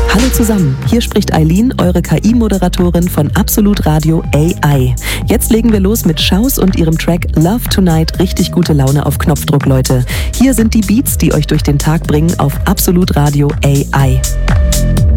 Hallo zusammen, hier spricht Eileen, eure KI-Moderatorin von Absolut Radio AI. Jetzt legen wir los mit Schaus und ihrem Track Love Tonight. Richtig gute Laune auf Knopfdruck, Leute. Hier sind die Beats, die euch durch den Tag bringen auf Absolut Radio AI.